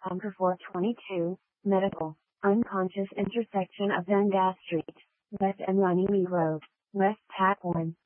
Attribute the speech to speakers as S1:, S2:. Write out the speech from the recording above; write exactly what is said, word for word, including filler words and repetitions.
S1: Anchor four twenty-two, Medical, unconscious intersection of Dundas Street, West and Runnymede Road, West Pac one.